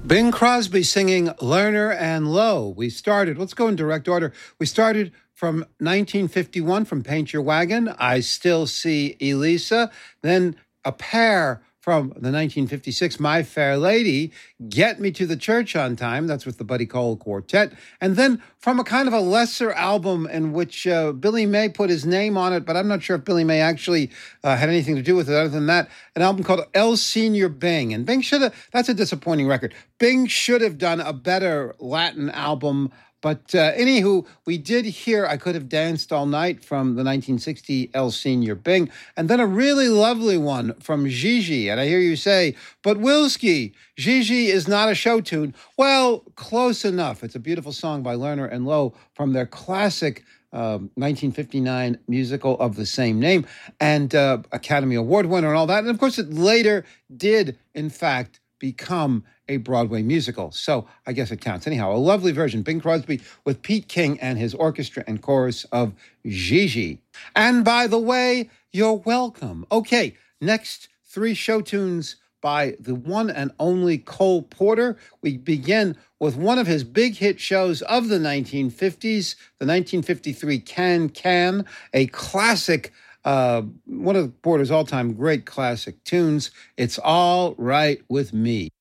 Bing Crosby singing Lerner and Lowe. Let's go in direct order. We started from 1951 from Paint Your Wagon, I Still See Elisa. Then a pair from the 1956 My Fair Lady, Get Me to the Church on Time. That's with the Buddy Cole Quartet. And then from a kind of a lesser album in which Billy May put his name on it, but I'm not sure if Billy May actually had anything to do with it other than that, an album called El Senior Bing. And Bing that's a disappointing record. Bing should have done a better Latin album. But anywho, we did hear I Could Have Danced All Night from the 1960 El Senior Bing, and then a really lovely one from Gigi. And I hear you say, but Wilski, Gigi is not a show tune. Well, close enough. It's a beautiful song by Lerner and Lowe from their classic 1959 musical of the same name, and Academy Award winner and all that. And of course, it later did, in fact, become a Broadway musical. So I guess it counts. Anyhow, a lovely version, Bing Crosby with Pete King and his orchestra and chorus of Gigi. And by the way, you're welcome. Okay, next three show tunes by the one and only Cole Porter. We begin with one of his big hit shows of the 1950s, the 1953 Can, a classic, one of Porter's all-time great classic tunes. It's All Right With Me.